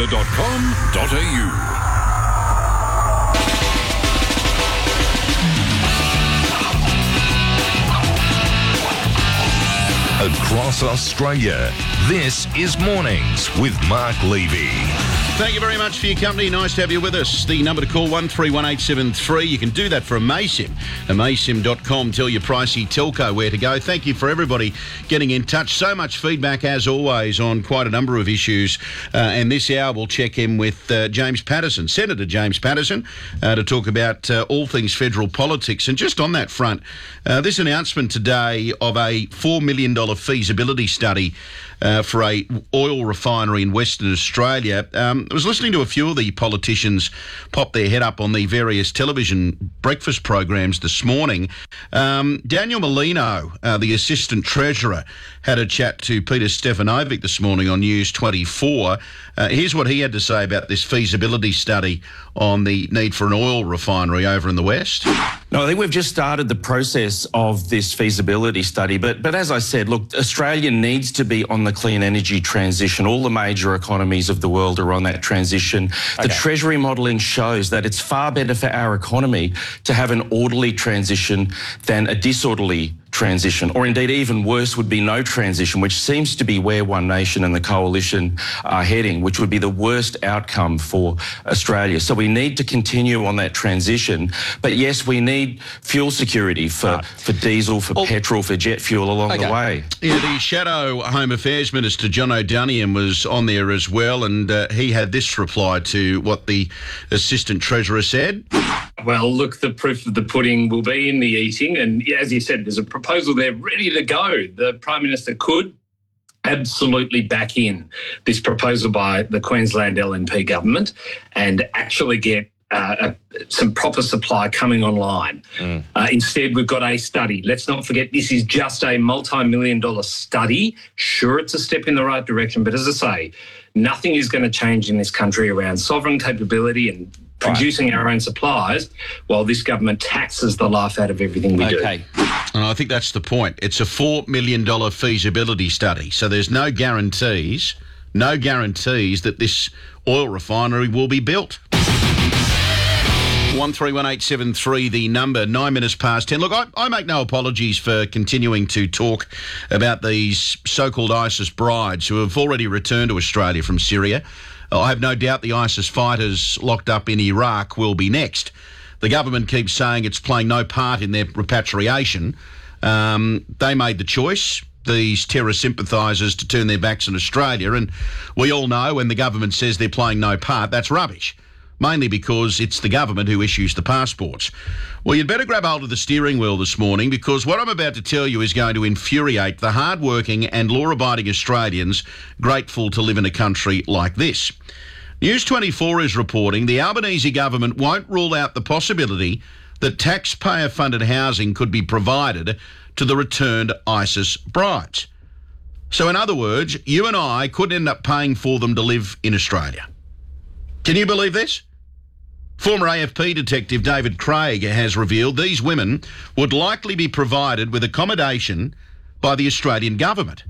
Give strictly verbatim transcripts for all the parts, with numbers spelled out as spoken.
telstra dot com dot a u. Across Australia, this is Mornings with Mark Levy. Thank you very much for your company. Nice to have you with us. The number to call, one three one eight seven three. You can do that for Amaysim. Amaysim dot com. Tell your pricey telco where to go. Thank you for everybody getting in touch. So much feedback, as always, on quite a number of issues. Uh, and this hour we'll check in with uh, James Patterson, Senator James Patterson, uh, to talk about uh, all things federal politics. And just on that front, uh, this announcement today of a four million dollars feasibility study Uh, for a oil refinery in Western Australia. Um, I was listening to a few of the politicians pop their head up on the various television breakfast programs this morning. Um, Daniel Molino, uh, the Assistant Treasurer, had a chat to Peter Stefanovic this morning on News twenty-four. Uh, here's what he had to say about this feasibility study on the need for an oil refinery over in the West. No, I think we've just started the process of this feasibility study. But but as I said, look, Australia needs to be on the clean energy transition. All the major economies of the world are on that transition. Okay. The Treasury modelling shows that it's far better for our economy to have an orderly transition than a disorderly transition, or indeed even worse would be no transition, which seems to be where One Nation and the Coalition are heading, which would be the worst outcome for Australia. So we need to continue on that transition. But yes, we need fuel security for, right. for diesel, for oh. petrol, for jet fuel along okay. the way. Yeah, the Shadow Home Affairs Minister, John O'Donian, was on there as well, and uh, he had this reply to what the Assistant Treasurer said. Well, look, the proof of the pudding will be in the eating. And as you said, there's a proposal there ready to go. The Prime Minister could absolutely back in this proposal by the Queensland L N P government and actually get uh, a, some proper supply coming online. Mm. Uh, instead, we've got a study. Let's not forget, this is just a multi-million dollar study. Sure, it's a step in the right direction. But as I say, nothing is going to change in this country around sovereign capability and producing right. our own supplies, while this government taxes the life out of everything we okay. do. And I think that's the point. It's a four million dollars feasibility study, so there's no guarantees, no guarantees that this oil refinery will be built. one three one eight seven three, the number, nine minutes past ten. Look, I, I make no apologies for continuing to talk about these so-called ISIS brides who have already returned to Australia from Syria. I have no doubt the ISIS fighters locked up in Iraq will be next. The government keeps saying it's playing no part in their repatriation. Um, they made the choice, these terror sympathisers, to turn their backs on Australia, and we all know when the government says they're playing no part, that's rubbish, mainly because it's the government who issues the passports. Well, you'd better grab hold of the steering wheel this morning, because what I'm about to tell you is going to infuriate the hard-working and law-abiding Australians grateful to live in a country like this. News twenty-four is reporting the Albanese government won't rule out the possibility that taxpayer-funded housing could be provided to the returned ISIS brides. So in other words, you and I could end up paying for them to live in Australia. Can you believe this? Former A F P detective David Craig has revealed these women would likely be provided with accommodation by the Australian government.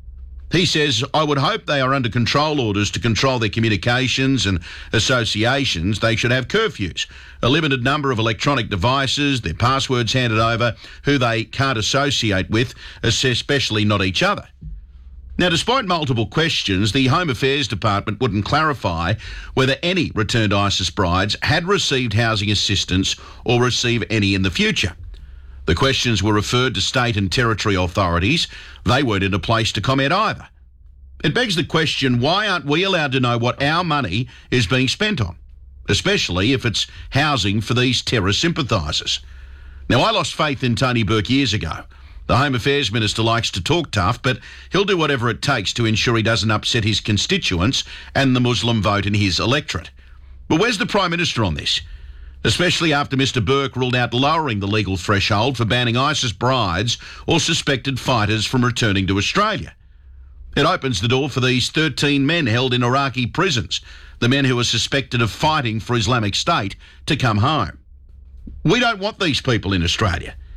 He says, I would hope they are under control orders to control their communications and associations. They should have curfews, a limited number of electronic devices, their passwords handed over, who they can't associate with, especially not each other. Now, despite multiple questions, the Home Affairs Department wouldn't clarify whether any returned ISIS brides had received housing assistance or receive any in the future. The questions were referred to state and territory authorities. They weren't in a place to comment either. It begs the question, why aren't we allowed to know what our money is being spent on, especially if it's housing for these terror sympathisers? Now, I lost faith in Tony Burke years ago. The Home Affairs Minister likes to talk tough, but he'll do whatever it takes to ensure he doesn't upset his constituents and the Muslim vote in his electorate. But where's the Prime Minister on this? Especially after Mister Burke ruled out lowering the legal threshold for banning ISIS brides or suspected fighters from returning to Australia. It opens the door for these thirteen men held in Iraqi prisons, the men who are suspected of fighting for Islamic State, to come home. We don't want these people in Australia.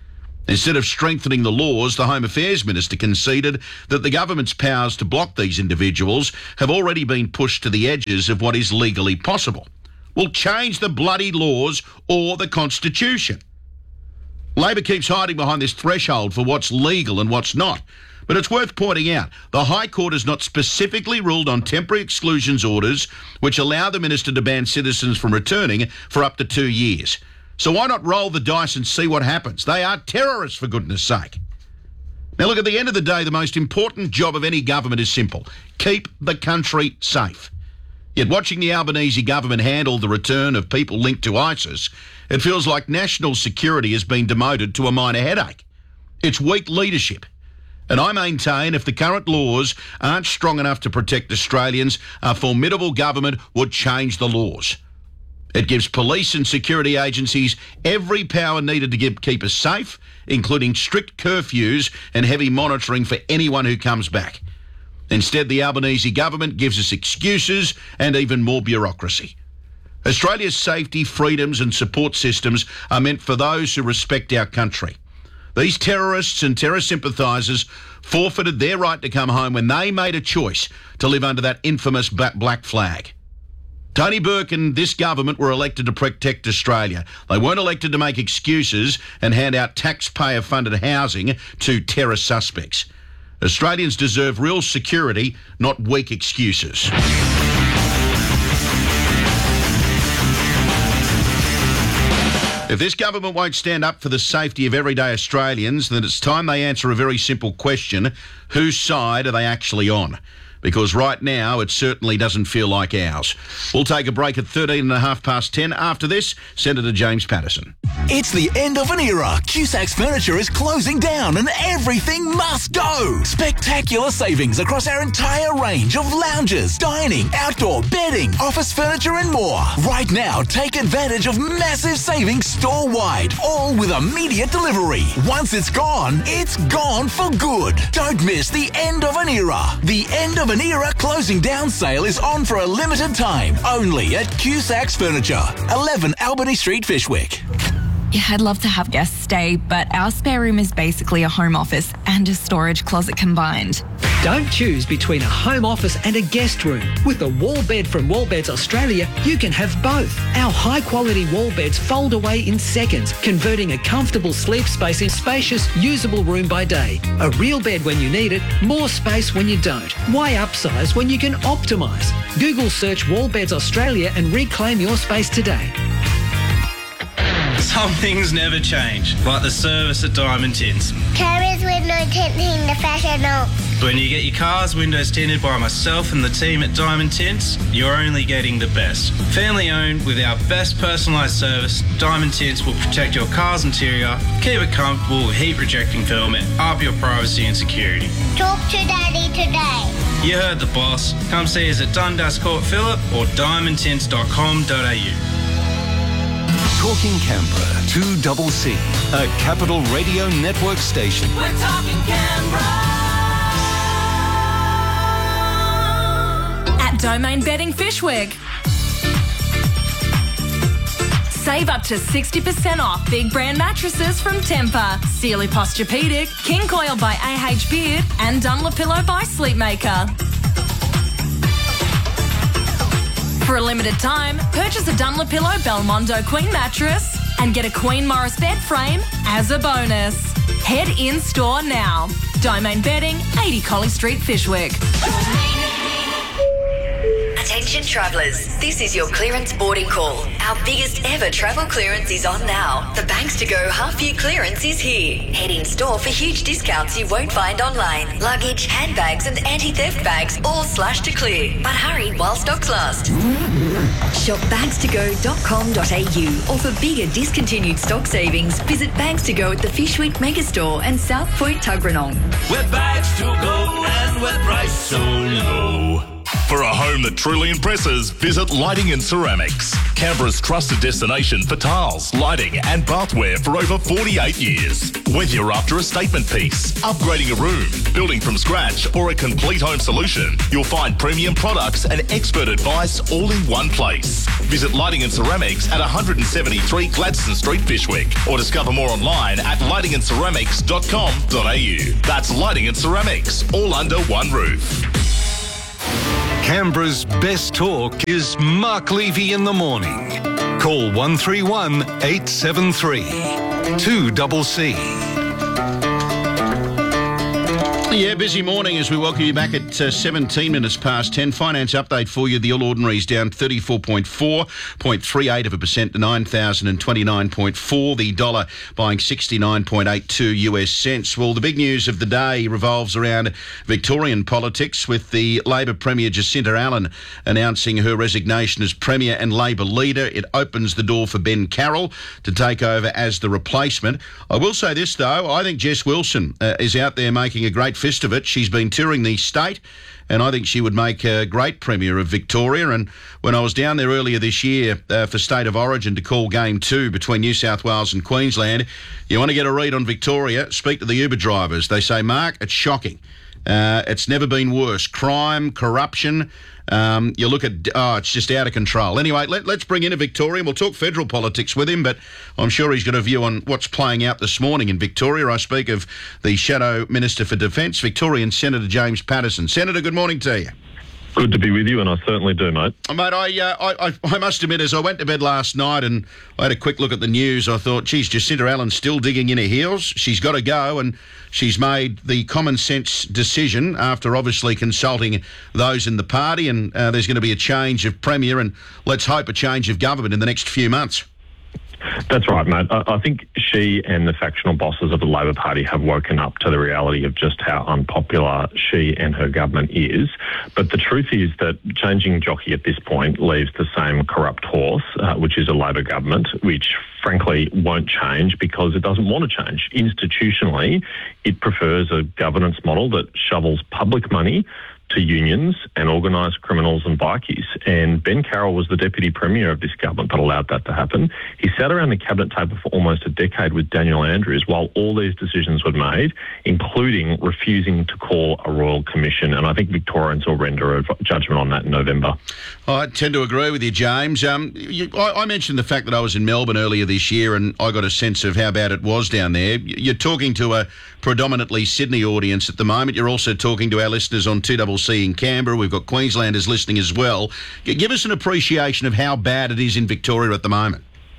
Instead of strengthening the laws, the Home Affairs Minister conceded that the government's powers to block these individuals have already been pushed to the edges of what is legally possible. Well, change the bloody laws or the Constitution. Labor keeps hiding behind this threshold for what's legal and what's not. But it's worth pointing out, the High Court has not specifically ruled on temporary exclusions orders which allow the minister to ban citizens from returning for up to two years. So why not roll the dice and see what happens? They are terrorists, for goodness sake. Now look, at the end of the day, the most important job of any government is simple. Keep the country safe. Yet watching the Albanese government handle the return of people linked to ISIS, it feels like national security has been demoted to a minor headache. It's weak leadership. And I maintain if the current laws aren't strong enough to protect Australians, a formidable government would change the laws. It gives police and security agencies every power needed to give, keep us safe, including strict curfews and heavy monitoring for anyone who comes back. Instead, the Albanese government gives us excuses and even more bureaucracy. Australia's safety, freedoms and support systems are meant for those who respect our country. These terrorists and terror sympathisers forfeited their right to come home when they made a choice to live under that infamous black flag. Tony Burke and this government were elected to protect Australia. They weren't elected to make excuses and hand out taxpayer-funded housing to terror suspects. Australians deserve real security, not weak excuses. If this government won't stand up for the safety of everyday Australians, then it's time they answer a very simple question. Whose side are they actually on? Because right now, it certainly doesn't feel like ours. We'll take a break at thirteen and a half past ten. After this, Senator James Patterson. It's the end of an era. Cusac's Furniture is closing down and everything must go. Spectacular savings across our entire range of lounges, dining, outdoor, bedding, office furniture and more. Right now, take advantage of massive savings store-wide, all with immediate delivery. Once it's gone, it's gone for good. Don't miss the end of an era. The end of an era closing down sale is on for a limited time, only at Cusac's Furniture, eleven Albany Street, Fishwick. Yeah, I'd love to have guests stay, but our spare room is basically a home office and a storage closet combined. Don't choose between a home office and a guest room. With the wall bed from Wallbeds Australia, you can have both. Our high-quality wall beds fold away in seconds, converting a comfortable sleep space in spacious, usable room by day. A real bed when you need it, more space when you don't. Why upsize when you can optimise? Google search Wallbeds Australia and reclaim your space today. Some things never change, like the service at Diamond Tints. Carriers window tinting professional. When you get your car's windows tinted by myself and the team at Diamond Tints, you're only getting the best. Family owned with our best personalised service, Diamond Tints will protect your car's interior, keep it comfortable with heat rejecting film and up your privacy and security. Talk to Daddy today. You heard the boss. Come see us at Dundas Court Phillip or diamond tints dot com dot a u. Talking Canberra, two C C, a Capital Radio Network station. We're talking Canberra. At Domain Bedding Fishwick. Save up to sixty percent off big brand mattresses from Tempur, Sealy Posturepedic, King Coil by A H Beard and Dunlopillow by Sleepmaker. For a limited time, purchase a Dunlopillow Belmondo Queen mattress and get a Queen Morris bed frame as a bonus. Head in store now. Domain Bedding, eighty Colley Street, Fishwick. Attention travellers, this is your clearance boarding call. Our biggest ever travel clearance is on now. The Banks to Go half year clearance is here. Head in store for huge discounts you won't find online. Luggage, handbags and anti-theft bags all slashed to clear. But hurry while stocks last. Shop bags to go dot com dot a u or for bigger discontinued stock savings, visit Bags to Go at the Fishwick Megastore and South Point Tuggeranong. We're bags to go and we're priced so low. For a home that truly impresses, visit Lighting and Ceramics, Canberra's trusted destination for tiles, lighting and bathware for over forty-eight years. Whether you're after a statement piece, upgrading a room, building from scratch or a complete home solution, you'll find premium products and expert advice all in one place. Visit Lighting and Ceramics at one seventy-three Gladstone Street, Fyshwick, or discover more online at lighting and ceramics dot com dot a u. That's Lighting and Ceramics, all under one roof. Canberra's best talk is Mark Levy in the morning. Call one three one, eight seven three, two C C. Yeah, busy morning as we welcome you back at uh, seventeen minutes past ten. Finance update for you. The All Ordinaries down thirty-four point four, zero point three eight of a percent to nine thousand twenty-nine point four. The dollar buying sixty-nine point eight two U S cents. Well, the big news of the day revolves around Victorian politics, with the Labor Premier Jacinta Allen announcing her resignation as Premier and Labor leader. It opens the door for Ben Carroll to take over as the replacement. I will say this, though. I think Jess Wilson uh, is out there making a great fist of it. She's been touring the state, and I think she would make a great Premier of Victoria. And when I was down there earlier this year uh, for State of Origin to call game two between New South Wales and Queensland, you want to get a read on Victoria, speak to the Uber drivers. They say, Mark, it's shocking. Uh, it's never been worse. Crime, corruption. Um, you look at, oh, it's just out of control. Anyway, let, let's bring in a Victorian. We'll talk federal politics with him, but I'm sure he's got a view on what's playing out this morning in Victoria. I speak of the Shadow Minister for Defence, Victorian Senator James Patterson. Senator, good morning to you. Good to be with you, and I certainly do, mate. Mate, I, uh, I, I must admit, as I went to bed last night and I had a quick look at the news, I thought, geez, Jacinta Allen's still digging in her heels. She's got to go, and she's made the common sense decision after obviously consulting those in the party, and uh, there's going to be a change of Premier, and let's hope a change of government in the next few months. That's right, mate. I, I think she and the factional bosses of the Labor Party have woken up to the reality of just how unpopular she and her government is. But the truth is that changing jockey at this point leaves the same corrupt horse, uh, which is a Labor government, which frankly won't change because it doesn't want to change. Institutionally, it prefers a governance model that shovels public money to unions and organised criminals and bikies. And Ben Carroll was the Deputy Premier of this government that allowed that to happen. He sat around the cabinet table for almost a decade with Daniel Andrews while all these decisions were made, including refusing to call a royal commission. And I think Victorians will render a judgment on that in November. I tend to agree with you, James. Um, you, I, I mentioned the fact that I was in Melbourne earlier this year and I got a sense of how bad it was down there. You're talking to a predominantly Sydney audience at the moment. You're also talking to our listeners on two C C in Canberra. We've got Queenslanders listening as well. Give us an appreciation of how bad it is in Victoria at the moment.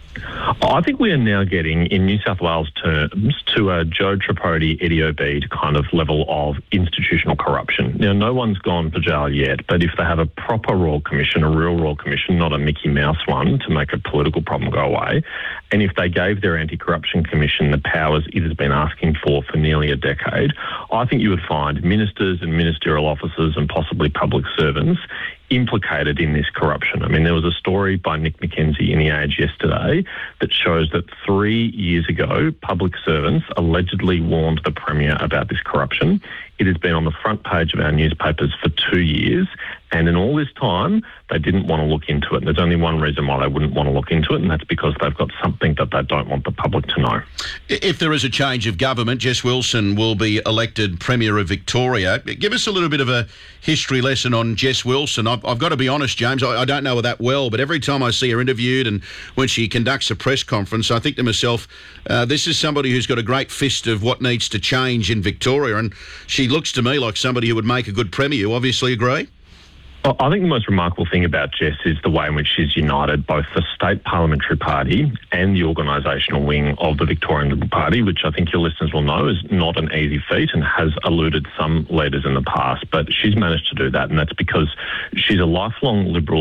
I think we are now getting, in New South Wales terms, to a Joe Tripodi, Eddie Obeid kind of level of institutional corruption. Now, no one's gone to jail yet, but if they have a proper Royal Commission, a real Royal Commission, not a Mickey Mouse one, to make a political problem go away, and if they gave their Anti-Corruption Commission the powers it has been asking for for nearly a decade, I think you would find ministers and ministerial officers and possibly public servants implicated in this corruption. I mean, there was a story by Nick McKenzie in The Age yesterday that shows that three years ago, public servants allegedly warned the Premier about this corruption. It has been on the front page of our newspapers for two years, and in all this time, they didn't want to look into it. And there's only one reason why they wouldn't want to look into it, and that's because they've got something that they don't want the public to know. If there is a change of government, Jess Wilson will be elected Premier of Victoria. Give us a little bit of a history lesson on Jess Wilson. I've, I've got to be honest, James, I, I don't know her that well, but every time I see her interviewed and when she conducts a press conference, I think to myself, uh, this is somebody who's got a great fist of what needs to change in Victoria, and she looks to me like somebody who would make a good Premier. You obviously agree? I think the most remarkable thing about Jess is the way in which she's united both the state parliamentary party and the organisational wing of the Victorian Liberal Party, which I think your listeners will know is not an easy feat and has eluded some leaders in the past. But she's managed to do that, and that's because she's a lifelong Liberal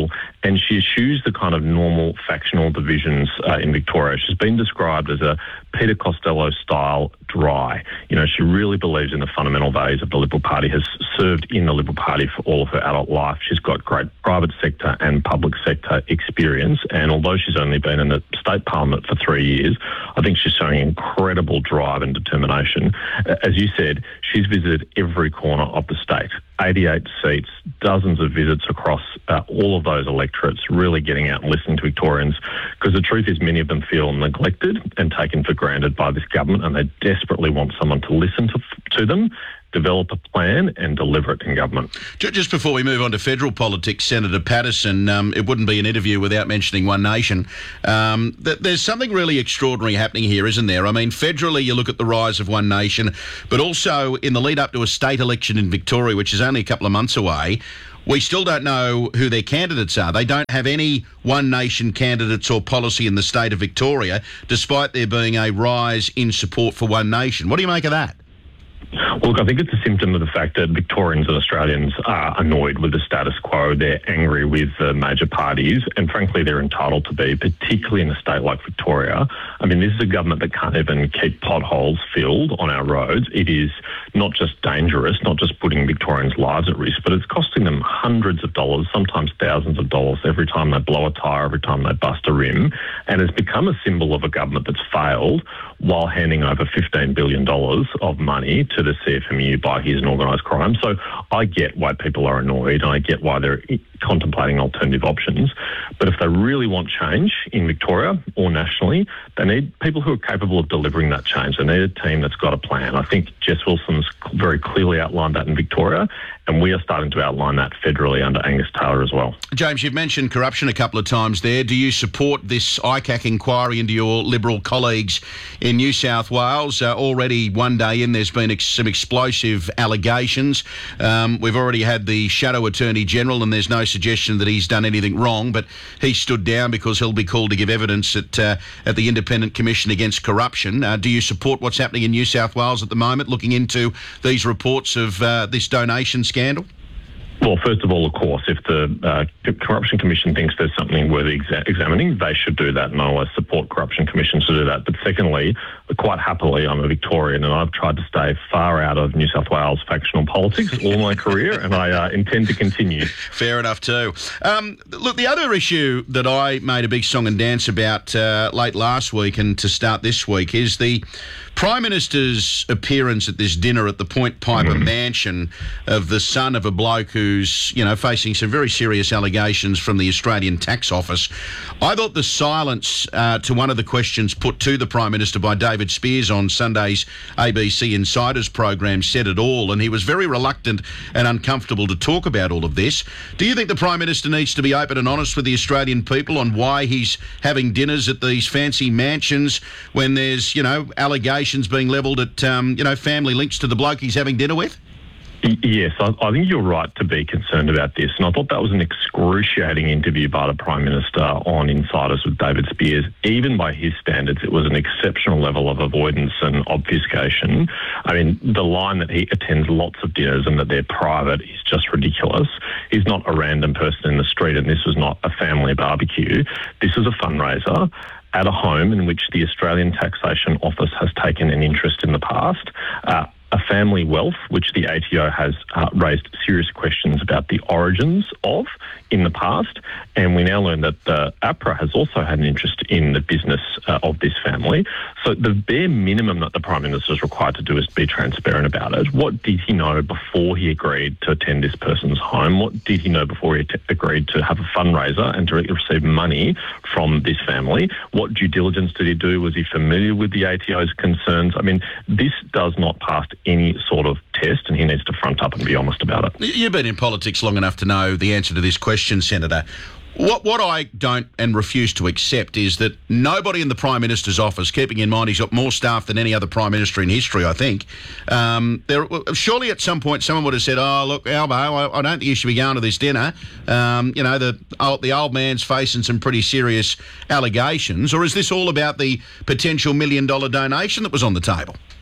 and she eschews the kind of normal factional divisions uh, in Victoria. She's been described as a Peter Costello-style dry. You know, she really believes in the fundamental values of the Liberal Party, has served in the Liberal Party for all of her adult life. She's got great private sector and public sector experience, and although she's only been in the state parliament for three years, I think she's showing incredible drive and determination. As you said, she's visited every corner of the state, eighty-eight seats, dozens of visits across uh, all of those electorates, really getting out and listening to Victorians, because the truth is many of them feel neglected and taken for granted by this government, and they desperately want someone to listen to, to them, develop a plan and deliver it in government. Just before we move on to federal politics, Senator Patterson, um, it wouldn't be an interview without mentioning One Nation. Um, th- there's something really extraordinary happening here, isn't there? I mean, federally, you look at the rise of One Nation, but also in the lead up to a state election in Victoria, which is only a couple of months away, we still don't know who their candidates are. They don't have any One Nation candidates or policy in the state of Victoria, despite there being a rise in support for One Nation. What do you make of that? Well, look, I think it's a symptom of the fact that Victorians and Australians are annoyed with the status quo. They're angry with the major parties, and frankly, they're entitled to be, particularly in a state like Victoria. I mean, this is a government that can't even keep potholes filled on our roads. It is not just dangerous, not just putting Victorians' lives at risk, but it's costing them hundreds of dollars, sometimes thousands of dollars every time they blow a tyre, every time they bust a rim, and it's become a symbol of a government that's failed while handing over fifteen billion dollars of money to the C F M U bikies and organised crime. So I get why people are annoyed, and I get why they're contemplating alternative options. But if they really want change in Victoria or nationally, they need people who are capable of delivering that change. They need a team that's got a plan. I think Jess Wilson's very clearly outlined that in Victoria, and we are starting to outline that federally under Angus Taylor as well. James, you've mentioned corruption a couple of times there. Do you support this I C A C inquiry into your Liberal colleagues in New South Wales? Uh, already one day in, there's been ex- some explosive allegations. Um, we've already had the Shadow Attorney General, and there's no suggestion that he's done anything wrong, but he stood down because he'll be called to give evidence at uh, at the Independent Commission Against Corruption. Uh, do you support what's happening in New South Wales at the moment, looking into these reports of uh, this donation scandal? Well, first of all, of course, if the uh, Corruption Commission thinks there's something worth exa- examining, they should do that, and I always support Corruption Commissions to do that. But secondly, quite happily, I'm a Victorian, and I've tried to stay far out of New South Wales factional politics all my career, and I uh, intend to continue. Fair enough too. Um, look, the other issue that I made a big song and dance about uh, late last week and to start this week is the Prime Minister's appearance at this dinner at the Point Piper mm. mansion of the son of a bloke who's, you know, facing some very serious allegations from the Australian Tax Office. I thought the silence uh, to one of the questions put to the Prime Minister by David Spears on Sunday's A B C Insiders program said it all, and he was very reluctant and uncomfortable to talk about all of this. Do you think the Prime Minister needs to be open and honest with the Australian people on why he's having dinners at these fancy mansions when there's, you know, allegations being levelled at, um, you know, family links to the bloke he's having dinner with? Yes, I, I think you're right to be concerned about this. And I thought that was an excruciating interview by the Prime Minister on Insiders with David Spears. Even by his standards, it was an exceptional level of avoidance and obfuscation. I mean, the line that he attends lots of dinners and that they're private is just ridiculous. He's not a random person in the street, and this was not a family barbecue. This was a fundraiser at a home in which the Australian Taxation Office has taken an interest in the past. Uh, a family wealth, which the A T O has uh, raised serious questions about the origins of in the past. And we now learn that the APRA has also had an interest in the business uh, of this family. So the bare minimum that the Prime Minister is required to do is be transparent about it. What did he know before he agreed to attend this person's home? What did he know before he t- agreed to have a fundraiser and to re- receive money from this family? What due diligence did he do? Was he familiar with the A T O's concerns? I mean, this does not pass any sort of test, and he needs to front up and be honest about it. You've been in politics long enough to know the answer to this question, Senator. What what I don't and refuse to accept is that nobody in the Prime Minister's office, keeping in mind he's got more staff than any other Prime Minister in history, I think, um, there surely at some point someone would have said, oh, look, Albo, I, I don't think you should be going to this dinner. Um, you know, the old, the old man's facing some pretty serious allegations. Or is this all about the potential million-dollar donation that was on the table?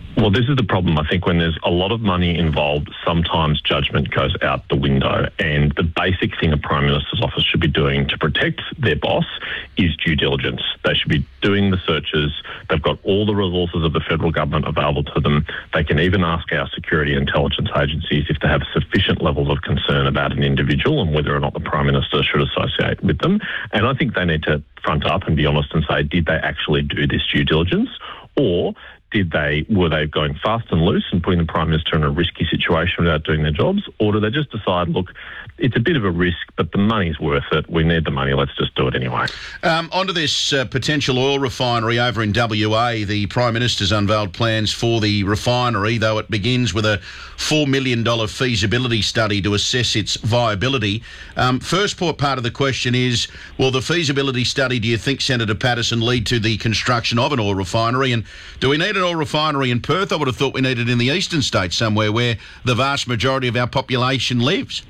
Well, this is the problem. I think when there's a lot of money involved, sometimes judgment goes out the window. And the basic thing a Prime Minister's office should be doing to protect their boss is due diligence. They should be doing the searches. They've got all the resources of the federal government available to them. They can even ask our security intelligence agencies if they have sufficient levels of concern about an individual and whether or not the Prime Minister should associate with them. And I think they need to front up and be honest and say, did they actually do this due diligence? Or did they, were they going fast and loose and putting the Prime Minister in a risky situation without doing their jobs? Or do they just decide, look, it's a bit of a risk, but the money's worth it. We need the money. Let's just do it anyway. Um, onto this uh, potential oil refinery over in W A. The Prime Minister's unveiled plans for the refinery, though it begins with a four million dollars feasibility study to assess its viability. Um, first part of the question is, will the feasibility study, do you think, Senator Patterson, lead to the construction of an oil refinery? And do we need an oil refinery in Perth? I would have thought we needed it in the eastern states somewhere where the vast majority of our population lives.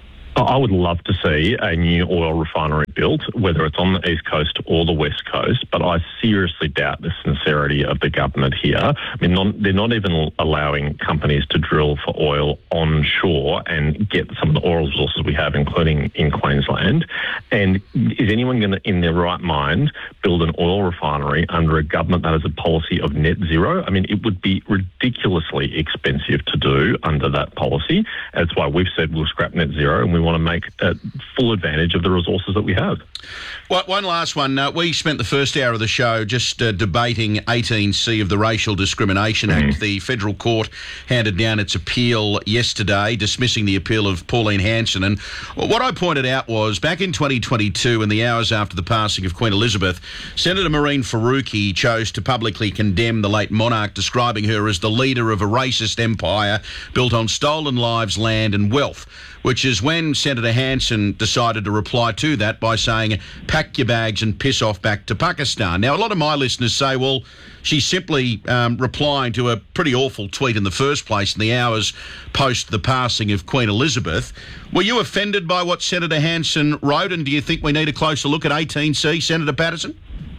I would love to see a new oil refinery built, whether it's on the East Coast or the West Coast, but I seriously doubt the sincerity of the government here. I mean, non, they're not even allowing companies to drill for oil onshore and get some of the oil resources we have, including in Queensland. And is anyone going to, in their right mind, build an oil refinery under a government that has a policy of net zero? I mean, it would be ridiculously expensive to do under that policy. That's why we've said we'll scrap net zero and we want to make uh, full advantage of the resources that we have. Well, one last one. Uh, we spent the first hour of the show just uh, debating eighteen C of the Racial Discrimination mm. Act. The federal court handed down its appeal yesterday, dismissing the appeal of Pauline Hanson. And what I pointed out was, back in twenty twenty-two, in the hours after the passing of Queen Elizabeth, Senator Mehreen Faruqi chose to publicly condemn the late monarch, describing her as the leader of a racist empire built on stolen lives, land and wealth, which is when Senator Hanson decided to reply to that by saying, pack your bags and piss off back to Pakistan. Now, a lot of my listeners say, well, she's simply um, replying to a pretty awful tweet in the first place in the hours post the passing of Queen Elizabeth. Were you offended by what Senator Hanson wrote, and do you think we need a closer look at eighteen C, Senator Patterson?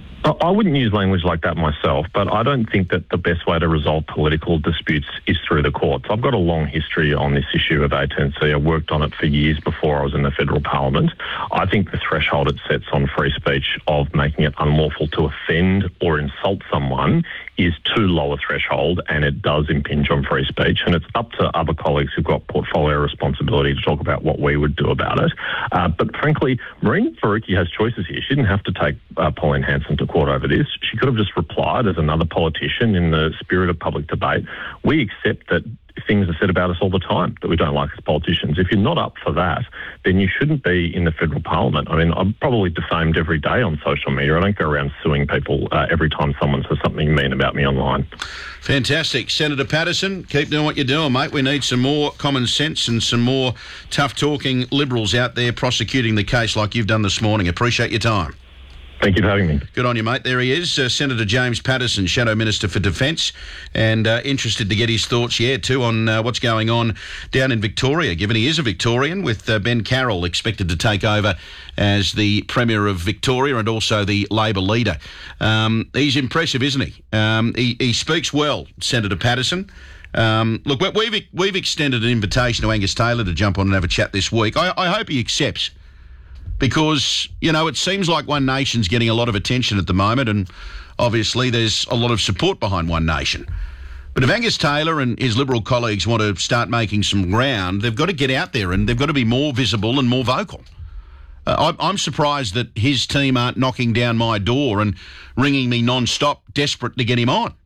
I wouldn't use language like that myself, but I don't think that the best way to resolve political disputes is through the courts. I've got a long history on this issue of eighteen C. I worked on it for years before I was in the federal parliament. I think the threshold it sets on free speech of making it unlawful to offend or insult someone is too low a threshold, and it does impinge on free speech. And it's up to other colleagues who've got portfolio responsibility to talk about what we would do about it. Uh, but frankly, Mehreen Faruqi has choices here. She didn't have to take uh, Pauline Hanson to court over this. She could have just replied as another politician in the spirit of public debate. We accept that things are said about us all the time that we don't like as politicians. If you're not up for that, then you shouldn't be in the federal parliament. I mean, I'm probably defamed every day on social media. I don't go around suing people uh, every time someone says something mean about me online. Fantastic. Senator Patterson, keep doing what you're doing, mate. We need some more common sense and some more tough-talking Liberals out there prosecuting the case like you've done this morning. Appreciate your time. Thank you for having me. Good on you, mate. There he is, uh, Senator James Patterson, Shadow Minister for Defence, and uh, interested to get his thoughts, yeah, too, on uh, what's going on down in Victoria, given he is a Victorian, with uh, Ben Carroll expected to take over as the Premier of Victoria and also the Labor leader. Um, he's impressive, isn't he? Um, he? He speaks well, Senator Patterson. Um, look, we've, we've extended an invitation to Angus Taylor to jump on and have a chat this week. I, I hope he accepts. Because, you know, it seems like One Nation's getting a lot of attention at the moment, and obviously there's a lot of support behind One Nation. But if Angus Taylor and his Liberal colleagues want to start making some ground, they've got to get out there and they've got to be more visible and more vocal. Uh, I'm surprised that his team aren't knocking down my door and ringing me non-stop, desperate to get him on.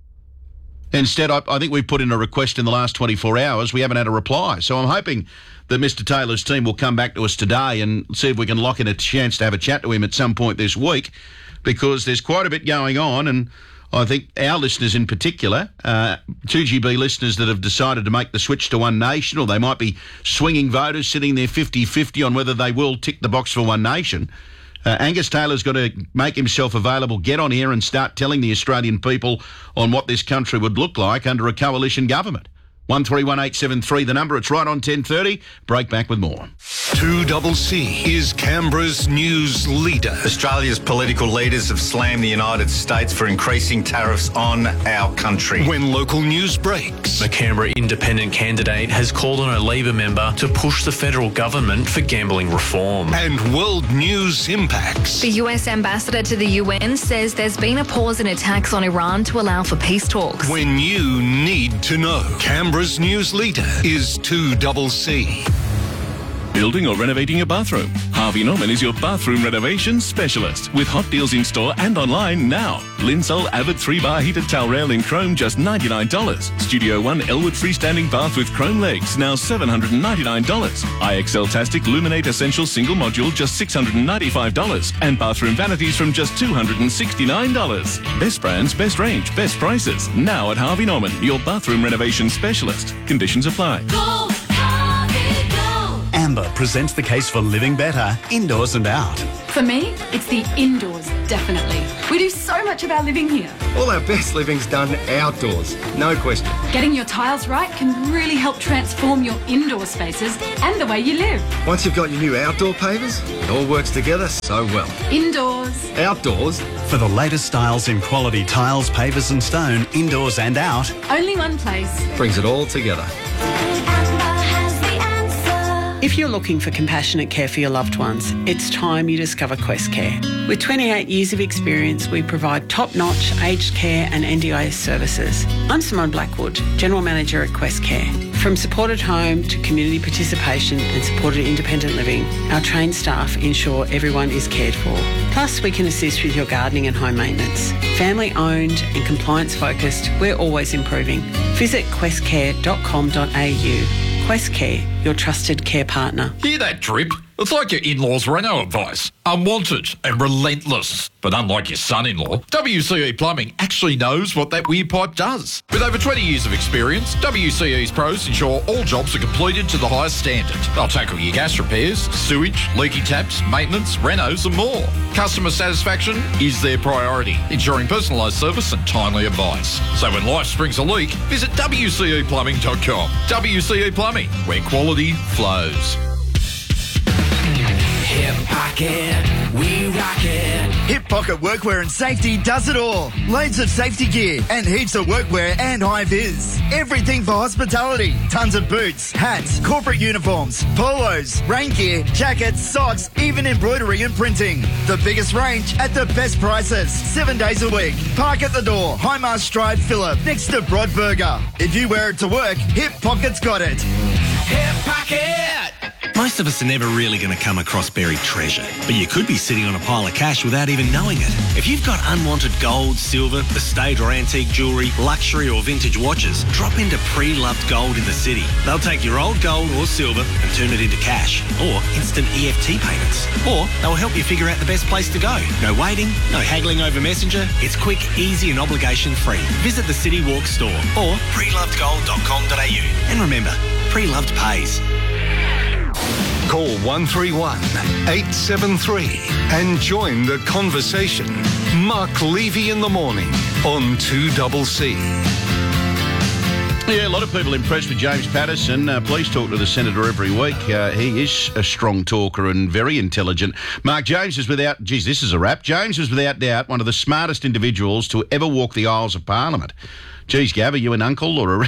Instead, I, I think we've put in a request in the last twenty-four hours. We haven't had a reply. So I'm hoping that Mister Taylor's team will come back to us today and see if we can lock in a chance to have a chat to him at some point this week, because there's quite a bit going on, and I think our listeners in particular, uh, two G B listeners that have decided to make the switch to One Nation, or they might be swinging voters sitting there fifty-fifty on whether they will tick the box for One Nation. Uh, Angus Taylor's got to make himself available, get on here and start telling the Australian people on what this country would look like under a coalition government. one three one eight seven three, the number. It's right on ten thirty. Break back with more. two C C is Canberra's news leader. Australia's political leaders have slammed the United States for increasing tariffs on our country. When local news breaks, the Canberra independent candidate has called on a Labor member to push the federal government for gambling reform. And world news impacts. The U S ambassador to the U N says there's been a pause in attacks on Iran to allow for peace talks. When you need to know, Canberra's news leader is two C C. Building or renovating your bathroom? Harvey Norman is your bathroom renovation specialist with hot deals in store and online now. Linsol Avid three bar heated towel rail in chrome just ninety-nine dollars. Studio One Elwood freestanding bath with chrome legs now seven hundred ninety-nine dollars. I X L Tastic Luminate Essential single module just six hundred ninety-five dollars. And bathroom vanities from just two hundred sixty-nine dollars. Best brands, best range, best prices. Now at Harvey Norman, your bathroom renovation specialist. Conditions apply. Go! Amber presents the case for living better, indoors and out. For me, it's the indoors, definitely. We do so much of our living here. All our best living's done outdoors, no question. Getting your tiles right can really help transform your indoor spaces and the way you live. Once you've got your new outdoor pavers, it all works together so well. Indoors. Outdoors. For the latest styles in quality tiles, pavers and stone, indoors and out. Only one place. Brings it all together. If you're looking for compassionate care for your loved ones, it's time you discover Quest Care. With twenty-eight years of experience, we provide top-notch aged care and N D I S services. I'm Simone Blackwood, General Manager at Quest Care. From supported home to community participation and supported independent living, our trained staff ensure everyone is cared for. Plus, we can assist with your gardening and home maintenance. Family owned and compliance focused, we're always improving. Visit quest care dot com dot a u. Quest Care, your trusted care partner. Hear that drip? It's like your in-laws' reno advice. Unwanted and relentless. But unlike your son-in-law, W C E Plumbing actually knows what that weird pipe does. With over twenty years of experience, W C E's pros ensure all jobs are completed to the highest standard. They'll tackle your gas repairs, sewage, leaky taps, maintenance, renos and more. Customer satisfaction is their priority, ensuring personalised service and timely advice. So when life springs a leak, visit w c e plumbing dot com. W C E Plumbing, where quality flows. Hip Pocket, we rock it. Hip Pocket Workwear and Safety does it all. Loads of safety gear and heaps of workwear and high vis. Everything for hospitality. Tons of boots, hats, corporate uniforms, polos, rain gear, jackets, socks, even embroidery and printing. The biggest range at the best prices. Seven days a week. Park at the door. Highmast Drive, Phillip, next to Broadburger. If you wear it to work, Hip Pocket's got it. Hip Pocket! Most of us are never really going to come across buried treasure, but you could be sitting on a pile of cash without even knowing it. If you've got unwanted gold, silver, estate or antique jewellery, luxury or vintage watches, drop into Pre-Loved Gold in the city. They'll take your old gold or silver and turn it into cash or instant E F T payments. Or they'll help you figure out the best place to go. No waiting, no haggling over Messenger. It's quick, easy and obligation free. Visit the City Walk store or pre loved gold dot com dot a u. And remember, Pre-Loved pays. Call one three one eight seven three and join the conversation. Mark Levy in the morning on two C C. Yeah, a lot of people impressed with James Patterson. Uh, please talk to the Senator every week. Uh, he is a strong talker and very intelligent. Mark, James is without... Geez, this is a wrap. James is without doubt one of the smartest individuals to ever walk the aisles of Parliament. Geez, Gav, are you an uncle or a...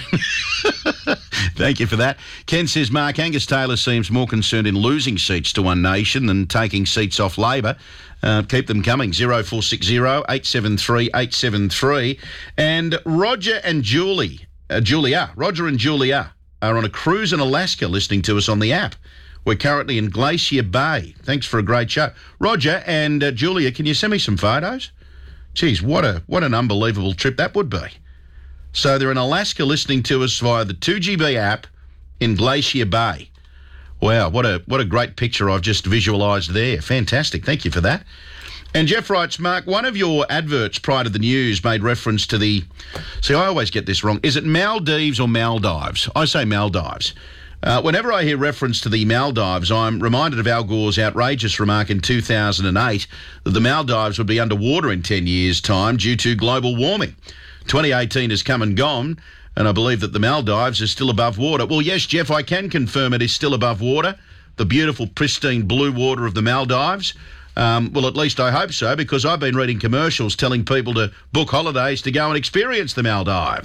Thank you for that. Ken says, Mark, Angus Taylor seems more concerned in losing seats to One Nation than taking seats off Labor. Uh, keep them coming. zero four six zero eight seven three eight seven three. And Roger and Julie, uh, Julia, Roger and Julia are on a cruise in Alaska listening to us on the app. We're currently in Glacier Bay. Thanks for a great show. Roger and uh, Julia, can you send me some photos? Geez, what a what an unbelievable trip that would be. So they're in Alaska listening to us via the two G B app in Glacier Bay. Wow, what a what a great picture I've just visualised there. Fantastic. Thank you for that. And Jeff writes, Mark, one of your adverts prior to the news made reference to the... See, I always get this wrong. Is it Maldives or Maldives? I say Maldives. Uh, whenever I hear reference to the Maldives, I'm reminded of Al Gore's outrageous remark in two thousand eight that the Maldives would be underwater in ten years' time due to global warming. twenty eighteen has come and gone, and I believe that the Maldives is still above water. Well, yes, Jeff, I can confirm it is still above water. The beautiful, pristine blue water of the Maldives. Um, well, at least I hope so, because I've been reading commercials telling people to book holidays to go and experience the Maldives.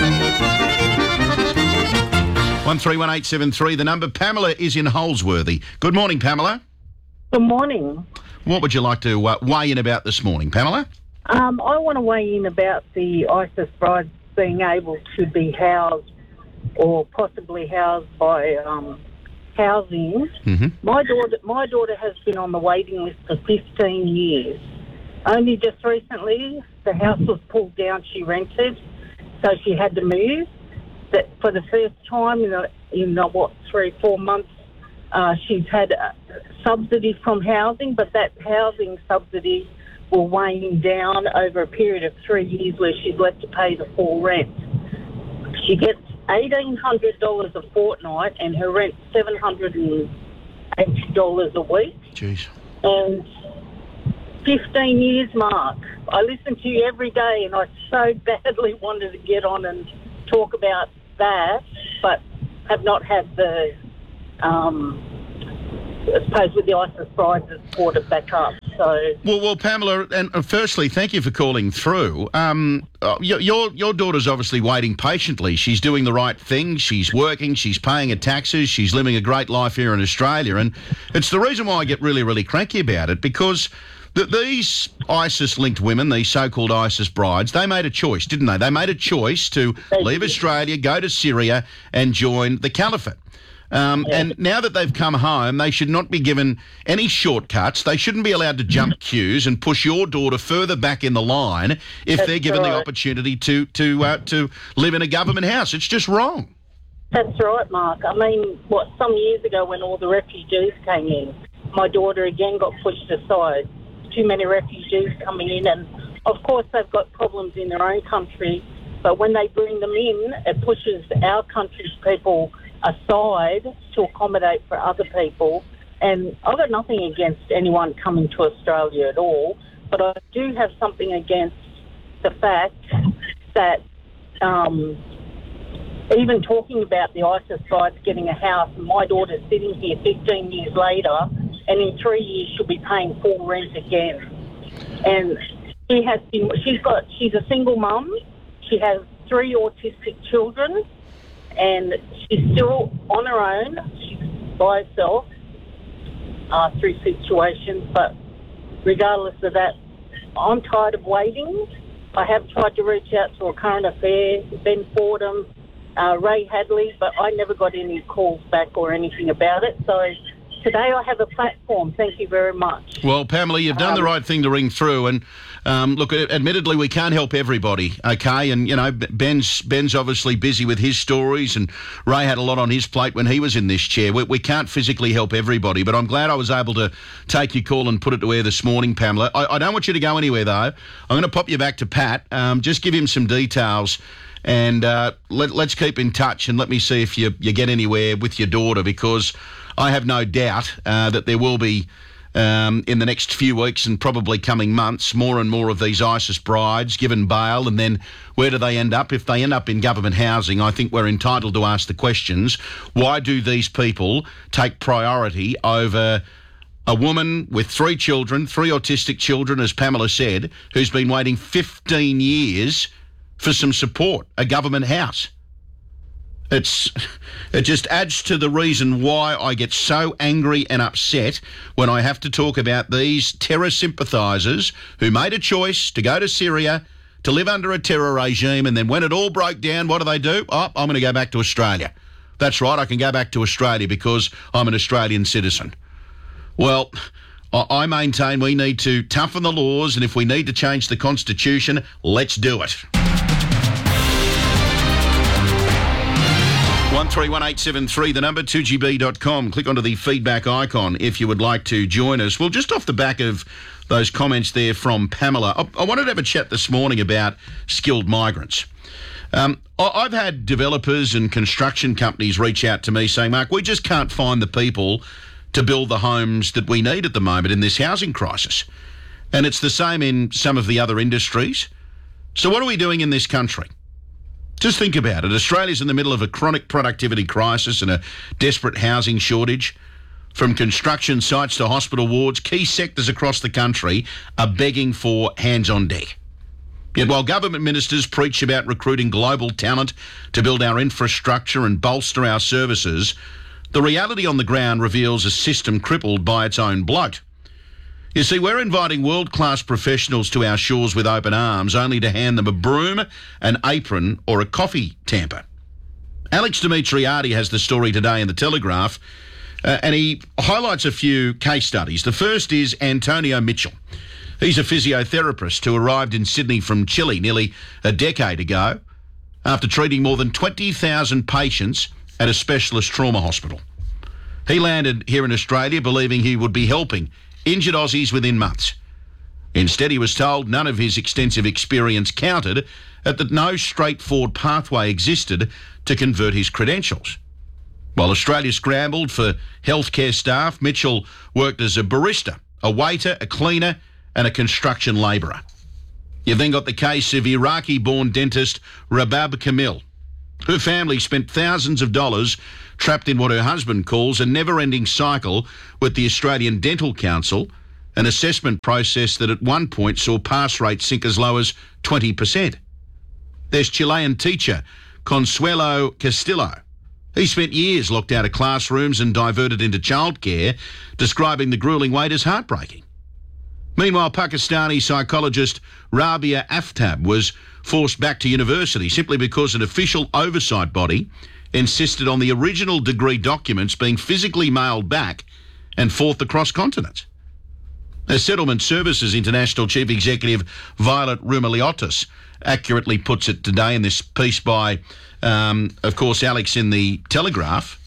one three one eight seven three, the number. Pamela is in Holsworthy. Good morning, Pamela. Good morning. What would you like to uh, weigh in about this morning, Pamela? Um, I want to weigh in about the ISIS brides being able to be housed or possibly housed by um, housing. Mm-hmm. My daughter, my daughter has been on the waiting list for fifteen years. Only just recently, the house was pulled down. She rented, so she had to move. That for the first time in a, in a, what three four months, uh, she's had a subsidy from housing, but that housing subsidy will wane down over a period of three years, where she's left to pay the full rent. She gets eighteen hundred dollars a fortnight, and her rent's seven hundred and eighty dollars a week. Jeez. And fifteen years, Mark. I listen to you every day, and I so badly wanted to get on and talk about that, but have not had the, um, I suppose, with the ISIS brides, it's brought it back up. So, well, well, Pamela, and uh, firstly, thank you for calling through. Um, uh, your, your your daughter's obviously waiting patiently. She's doing the right thing. She's working. She's paying her taxes. She's living a great life here in Australia, and it's the reason why I get really, really cranky about it, because that these ISIS-linked women, these so-called ISIS brides, they made a choice, didn't they? They made a choice to leave Australia, go to Syria and join the caliphate. Um, and now that they've come home, they should not be given any shortcuts. They shouldn't be allowed to jump queues and push your daughter further back in the line if That's they're given right. the opportunity to to uh, to live in a government house. It's just wrong. That's right, Mark. I mean, what, some years ago when all the refugees came in, my daughter again got pushed aside. Too many refugees coming in, and of course they've got problems in their own country, but when they bring them in, it pushes our country's people aside to accommodate for other people. And I've got nothing against anyone coming to Australia at all, but I do have something against the fact that um, even talking about the ISIS brides getting a house, and my daughter's sitting here fifteen years later, and in three years she'll be paying full rent again. And she has been, she's got, she's a single mum. She has three autistic children, and she's still on her own. She's by herself uh, through situations. But regardless of that, I'm tired of waiting. I have tried to reach out to a current affair, Ben Fordham, uh, Ray Hadley, but I never got any calls back or anything about it. So today I have a platform. Thank you very much. Well, Pamela, you've done um, the right thing to ring through. And um, look, admittedly, we can't help everybody, okay? And, you know, Ben's Ben's obviously busy with his stories, and Ray had a lot on his plate when he was in this chair. We, we can't physically help everybody, but I'm glad I was able to take your call and put it to air this morning, Pamela. I, I don't want you to go anywhere, though. I'm going to pop you back to Pat. Um, just give him some details. And uh, let, let's keep in touch, and let me see if you, you get anywhere with your daughter, because I have no doubt uh, that there will be, um, in the next few weeks and probably coming months, more and more of these ISIS brides given bail. And then where do they end up? If they end up in government housing, I think we're entitled to ask the questions. Why do these people take priority over a woman with three children, three autistic children, as Pamela said, who's been waiting fifteen years for some support, a government house? It's, it just adds to the reason why I get so angry and upset when I have to talk about these terror sympathisers who made a choice to go to Syria, to live under a terror regime, and then when it all broke down, what do they do? Oh, I'm going to go back to Australia. That's right, I can go back to Australia because I'm an Australian citizen. Well, I maintain we need to toughen the laws, and if we need to change the Constitution, let's do it. one three one eight seven three, the number, two G B dot com. Click onto the feedback icon if you would like to join us. Well, just off the back of those comments there from Pamela, I, I wanted to have a chat this morning about skilled migrants. Um, I, I've had developers and construction companies reach out to me saying, Mark, we just can't find the people to build the homes that we need at the moment in this housing crisis. And it's the same in some of the other industries. So what are we doing in this country? Just think about it. Australia's in the middle of a chronic productivity crisis and a desperate housing shortage. From construction sites to hospital wards, key sectors across the country are begging for hands on deck. Yet while government ministers preach about recruiting global talent to build our infrastructure and bolster our services, the reality on the ground reveals a system crippled by its own bloat. You see, we're inviting world-class professionals to our shores with open arms, only to hand them a broom, an apron or a coffee tamper. Alex Dimitriadi has the story today in The Telegraph, uh, and he highlights a few case studies. The first is Antonio Mitchell. He's a physiotherapist who arrived in Sydney from Chile nearly a decade ago after treating more than twenty thousand patients at a specialist trauma hospital. He landed here in Australia believing he would be helping injured Aussies within months. Instead, he was told none of his extensive experience counted, and that no straightforward pathway existed to convert his credentials. While Australia scrambled for healthcare staff, Mitchell worked as a barista, a waiter, a cleaner and a construction labourer. You've then got the case of Iraqi-born dentist Rabab Kamil. Her family spent thousands of dollars trapped in what her husband calls a never-ending cycle with the Australian Dental Council, an assessment process that at one point saw pass rates sink as low as twenty percent. There's Chilean teacher Consuelo Castillo. He spent years locked out of classrooms and diverted into childcare, describing the gruelling wait as heartbreaking. Meanwhile, Pakistani psychologist Rabia Aftab was forced back to university simply because an official oversight body insisted on the original degree documents being physically mailed back and forth across continents. As Settlement Services International Chief Executive Violet Roumeliotis accurately puts it today in this piece by, um, of course, Alex in The Telegraph,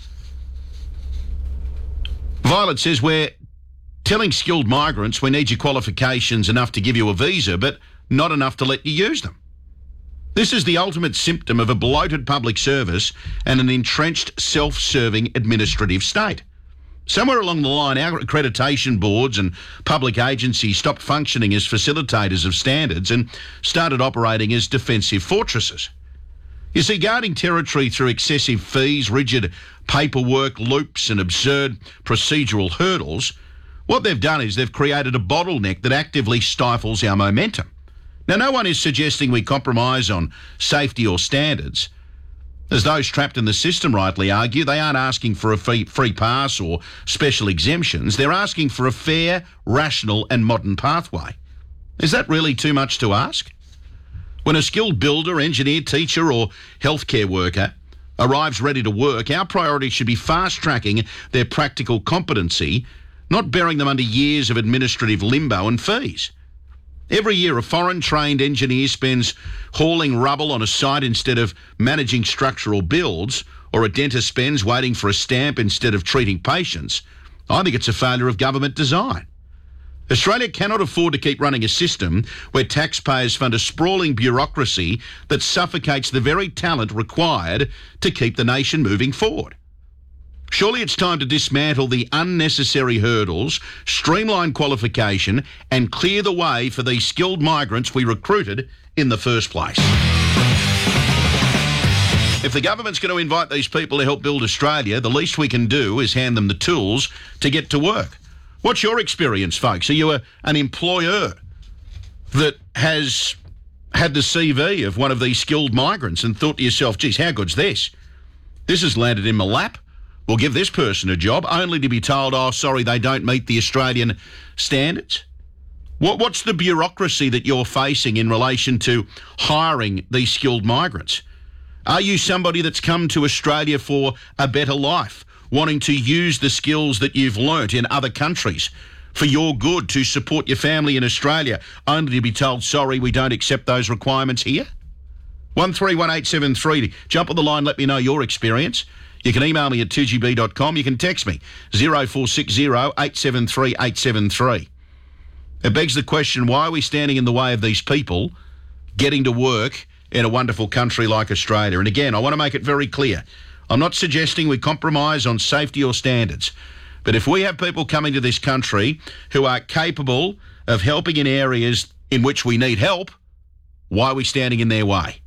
Violet says, we're telling skilled migrants we need your qualifications enough to give you a visa, but not enough to let you use them. This is the ultimate symptom of a bloated public service and an entrenched self-serving administrative state. Somewhere along the line, our accreditation boards and public agencies stopped functioning as facilitators of standards and started operating as defensive fortresses. You see, guarding territory through excessive fees, rigid paperwork loops and absurd procedural hurdles, what they've done is they've created a bottleneck that actively stifles our momentum. Now, no one is suggesting we compromise on safety or standards. As those trapped in the system rightly argue, they aren't asking for a free, free pass or special exemptions. They're asking for a fair, rational and modern pathway. Is that really too much to ask? When a skilled builder, engineer, teacher or healthcare worker arrives ready to work, our priority should be fast-tracking their practical competency, not burying them under years of administrative limbo and fees. Every year, a foreign-trained engineer spends hauling rubble on a site instead of managing structural builds, or a dentist spends waiting for a stamp instead of treating patients. I think it's a failure of government design. Australia cannot afford to keep running a system where taxpayers fund a sprawling bureaucracy that suffocates the very talent required to keep the nation moving forward. Surely it's time to dismantle the unnecessary hurdles, streamline qualification and clear the way for these skilled migrants we recruited in the first place. If the government's going to invite these people to help build Australia, the least we can do is hand them the tools to get to work. What's your experience, folks? Are you a, an employer that has had the C V of one of these skilled migrants and thought to yourself, geez, how good's this? This has landed in my lap. We'll give this person a job, only to be told, oh, sorry, they don't meet the Australian standards? What, what's the bureaucracy that you're facing in relation to hiring these skilled migrants? Are you somebody that's come to Australia for a better life, wanting to use the skills that you've learnt in other countries for your good to support your family in Australia, only to be told, sorry, we don't accept those requirements here? one three one eight seven three. Jump on the line, let me know your experience. You can email me at two g b dot com. You can text me, zero four six zero eight seven three eight seven three. It begs the question, why are we standing in the way of these people getting to work in a wonderful country like Australia? And again, I want to make it very clear. I'm not suggesting we compromise on safety or standards. But if we have people coming to this country who are capable of helping in areas in which we need help, why are we standing in their way?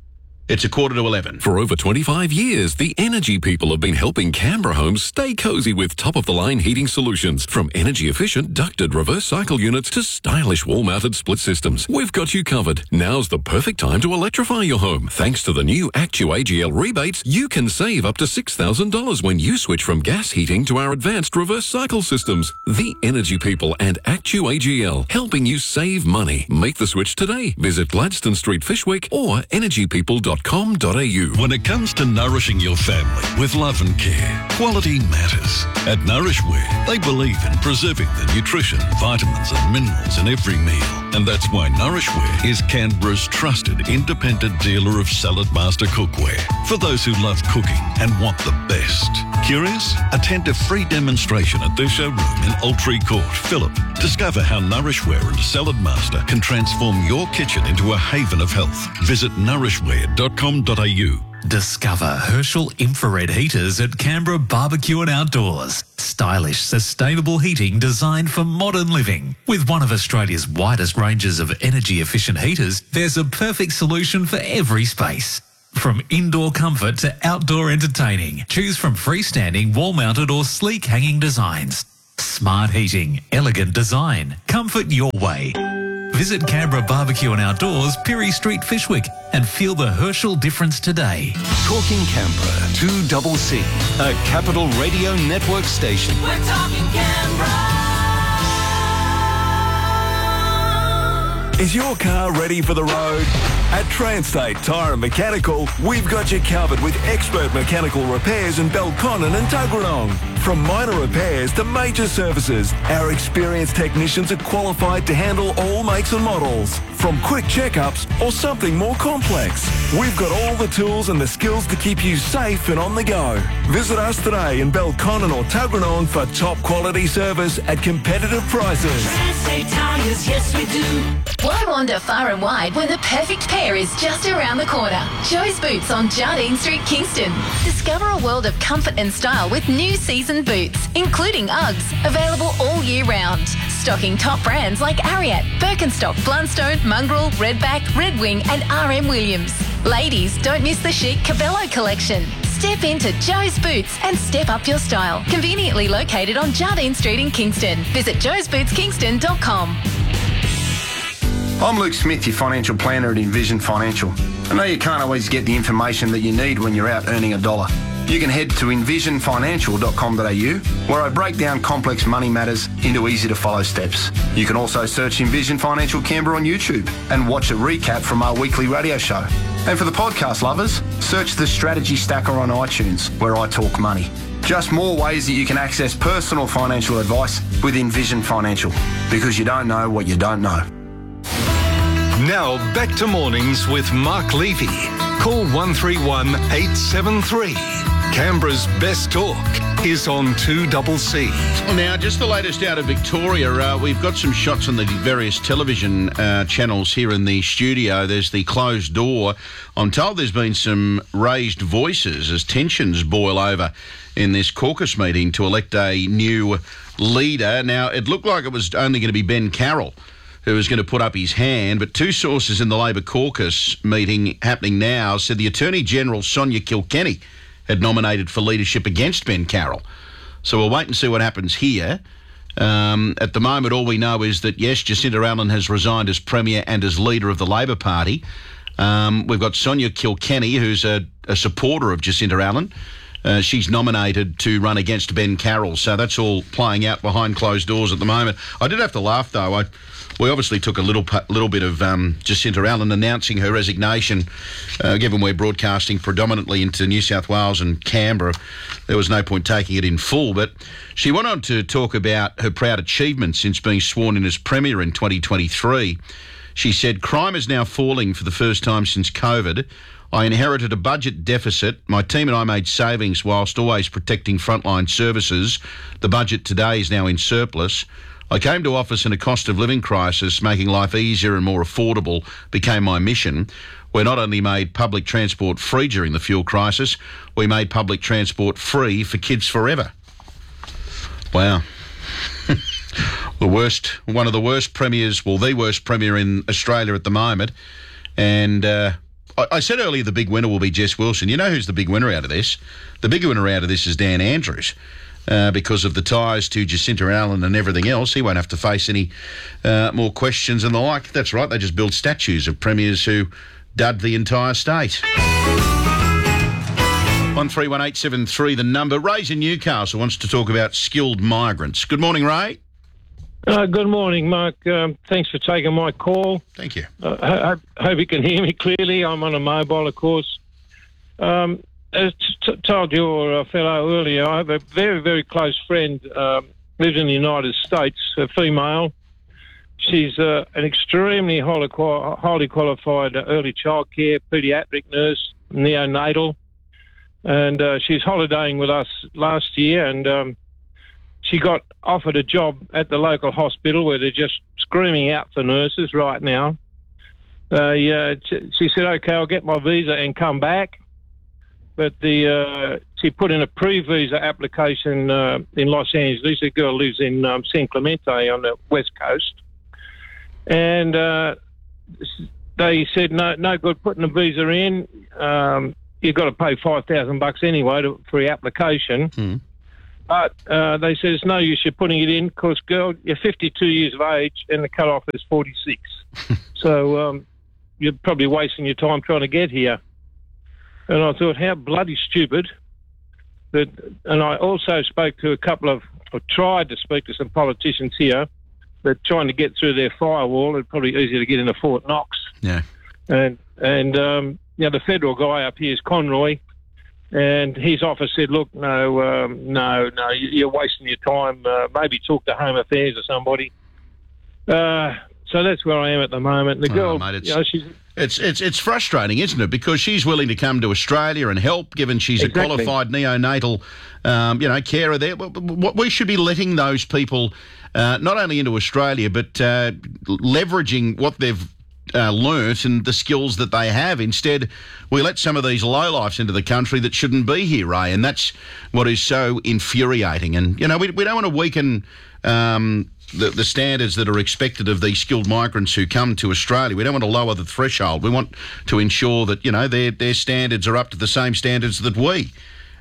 It's a quarter to eleven. For over twenty-five years, the Energy People have been helping Canberra homes stay cosy with top-of-the-line heating solutions. From energy-efficient ducted reverse cycle units to stylish wall-mounted split systems, we've got you covered. Now's the perfect time to electrify your home. Thanks to the new Actu A G L rebates, you can save up to six thousand dollars when you switch from gas heating to our advanced reverse cycle systems. The Energy People and Actu A G L, helping you save money. Make the switch today. Visit Gladstone Street, Fishwick or energy people dot com dot a u. When it comes to nourishing your family with love and care, quality matters. At Nourishware, they believe in preserving the nutrition, vitamins and minerals in every meal. And that's why Nourishware is Canberra's trusted independent dealer of Salad Master cookware. For those who love cooking and want the best. Curious? Attend a free demonstration at their showroom in Altree Court, Phillip. Discover how Nourishware and Salad Master can transform your kitchen into a haven of health. Visit nourishware dot com dot a u. Discover Herschel infrared heaters at Canberra Barbecue and Outdoors. Stylish, sustainable heating designed for modern living. With one of Australia's widest ranges of energy-efficient heaters, there's a perfect solution for every space. From indoor comfort to outdoor entertaining, choose from freestanding, wall-mounted or sleek hanging designs. Smart heating, elegant design, comfort your way. Visit Canberra Barbecue and Outdoors, Pirie Street, Fishwick, and feel the Herschel difference today. Talking Canberra, two double C, a Capital Radio Network station. We're talking Canberra. Is your car ready for the road? At Transtate Tyre and Mechanical, we've got you covered with expert mechanical repairs in Belconnen and Tuggeranong. From minor repairs to major services, our experienced technicians are qualified to handle all makes and models. From quick checkups or something more complex, we've got all the tools and the skills to keep you safe and on the go. Visit us today in Belconnen or Tuggeranong for top quality service at competitive prices. Transtate Tires, yes we do. Why wander far and wide when the perfect pair is just around the corner? Joe's Boots on Jardine Street, Kingston. Discover a world of comfort and style with new season boots, including Uggs, available all year round. Stocking top brands like Ariat, Birkenstock, Blundstone, Mongrel, Redback, Red Wing and R M Williams. Ladies, don't miss the chic Cabello collection. Step into Joe's Boots and step up your style. Conveniently located on Jardine Street in Kingston. Visit joes boots kingston dot com. I'm Luke Smith, your financial planner at Envision Financial. I know you can't always get the information that you need when you're out earning a dollar. You can head to envision financial dot com dot a u, where I break down complex money matters into easy-to-follow steps. You can also search Envision Financial Canberra on YouTube and watch a recap from our weekly radio show. And for the podcast lovers, search the Strategy Stacker on iTunes, where I talk money. Just more ways that you can access personal financial advice with Envision Financial, because you don't know what you don't know. Now back to mornings with Mark Levy. Call one three one eight seven three. Canberra's best talk is on two double C. Now, just the latest out of Victoria. Uh, we've got some shots on the various television uh, channels here in the studio. There's the closed door. I'm told there's been some raised voices as tensions boil over in this caucus meeting to elect a new leader. Now, it looked like it was only going to be Ben Carroll who was going to put up his hand, but two sources in the Labor caucus meeting happening now said the Attorney-General, Sonia Kilkenny, had nominated for leadership against Ben Carroll. So we'll wait and see what happens here. Um, at the moment, all we know is that, yes, Jacinta Allen has resigned as Premier and as leader of the Labor Party. Um, we've got Sonia Kilkenny, who's a, a supporter of Jacinta Allen. Uh, she's nominated to run against Ben Carroll. So that's all playing out behind closed doors at the moment. I did have to laugh, though. I, we obviously took a little little bit of um, Jacinta Allen announcing her resignation, uh, given we're broadcasting predominantly into New South Wales and Canberra. There was no point taking it in full. But she went on to talk about her proud achievements since being sworn in as Premier in twenty twenty-three. She said, "Crime is now falling for the first time since COVID. I inherited a budget deficit. My team and I made savings whilst always protecting frontline services. The budget today is now in surplus. I came to office in a cost of living crisis. Making life easier and more affordable became my mission. We not only made public transport free during the fuel crisis, we made public transport free for kids forever." Wow. The worst, one of the worst premiers, well, the worst premier in Australia at the moment. And uh, I, I said earlier the big winner will be Jess Wilson. You know who's the big winner out of this? The big winner out of this is Dan Andrews. Uh, because of the ties to Jacinta Allen and everything else, he won't have to face any uh, more questions and the like. That's right, they just build statues of premiers who dud the entire state. one three one eight seven three, the number. Ray's in Newcastle wants to talk about skilled migrants. Good morning, Ray. Uh, good morning, Mark. Um, thanks for taking my call. Thank you. Uh, I, I hope you can hear me clearly. I'm on a mobile, of course. Um, as t- told your uh, fellow earlier, I have a very, very close friend, um, lives in the United States, a female. She's uh, an extremely highly, qual- highly qualified uh, early childcare, paediatric nurse, neonatal. And uh, she's holidaying with us last year, and um, she got offered a job at the local hospital where they're just screaming out for nurses right now. Uh, yeah, she said, OK, I'll get my visa and come back. But the uh, she put in a pre-visa application uh, in Los Angeles. The girl lives in um, San Clemente on the west coast. And uh, they said, no, no good putting a visa in. Um, you've got to pay five thousand bucks anyway to, for your application. Mm. But uh, they said it's no use you putting it in because, girl, you're fifty-two years of age and the cut-off is forty-six. So um, you're probably wasting your time trying to get here. And I thought, how bloody stupid. That, and I also spoke to a couple of, or tried to speak to some politicians here, but trying to get through their firewall, it's probably easier to get into Fort Knox. Yeah. And, and um, you know, the federal guy up here is Conroy, and his office said, look, no, um, no, no, you're wasting your time. Uh, maybe talk to Home Affairs or somebody. Uh, so that's where I am at the moment. The girl, oh, mate, it's, you know, she's... It's, it's, it's frustrating, isn't it? Because she's willing to come to Australia and help, given she's Exactly. a qualified neonatal, um, you know, carer there. What we should be letting those people uh, not only into Australia, but uh, leveraging what they've uh, learnt and the skills that they have. Instead, we let some of these lowlifes into the country that shouldn't be here, Ray, and that's what is so infuriating. And, you know, we, we don't want to weaken... Um, The, the standards that are expected of these skilled migrants who come to Australia. We don't want to lower the threshold. We want to ensure that, you know, their their standards are up to the same standards that we